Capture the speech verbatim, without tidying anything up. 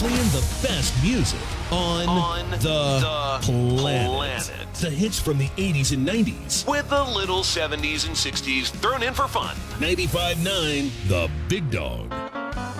playing the best music on, on the, the planet. planet. The hits from the eighties and nineties. With a little seventies and sixties thrown in for fun. ninety-five point nine The Big Dog.